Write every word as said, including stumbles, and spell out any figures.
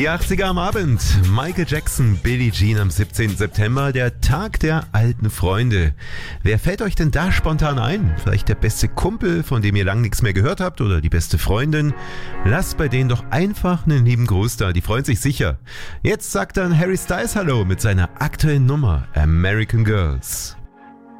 Die achtziger am Abend, Michael Jackson, Billie Jean am siebzehnten September, der Tag der alten Freunde. Wer fällt euch denn da spontan ein? Vielleicht der beste Kumpel, von dem ihr lang nichts mehr gehört habt, oder die beste Freundin? Lasst bei denen doch einfach einen lieben Gruß da, die freuen sich sicher. Jetzt sagt dann Harry Styles Hallo mit seiner aktuellen Nummer American Girls.